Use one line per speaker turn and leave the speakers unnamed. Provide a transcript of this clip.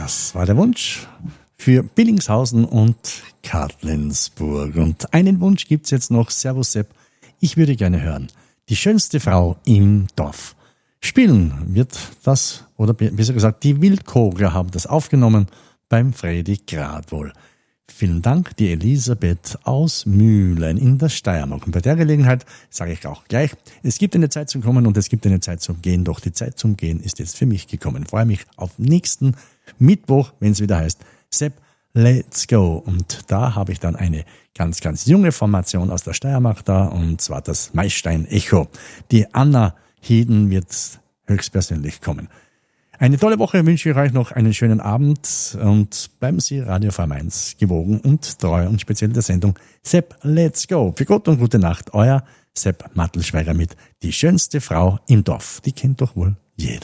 Das war der Wunsch für Billingshausen und Kadlensburg. Und einen Wunsch gibt's jetzt noch. Servus Sepp, ich würde gerne hören. Die schönste Frau im Dorf. Spielen wird das, oder besser gesagt, die Wildkogler haben das aufgenommen beim Fredi Gradwohl. Vielen Dank, die Elisabeth aus Mühlen in der Steiermark. Und bei der Gelegenheit sage ich auch gleich, es gibt eine Zeit zum Kommen und es gibt eine Zeit zum Gehen. Doch die Zeit zum Gehen ist jetzt für mich gekommen. Ich freue mich auf nächsten Mittwoch, wenn es wieder heißt, Sepp, let's go. Und da habe ich dann eine ganz, ganz junge Formation aus der Steiermark da, und zwar das Maisstein Echo. Die Anna Heden wird höchstpersönlich kommen. Eine tolle Woche wünsche ich euch noch, einen schönen Abend, und bleiben Sie Radio FM1 gewogen und treu, und speziell der Sendung Sepp, let's go. Für Gott und gute Nacht, euer Sepp Mattelschweiger mit Die schönste Frau im Dorf. Die kennt doch wohl jeder.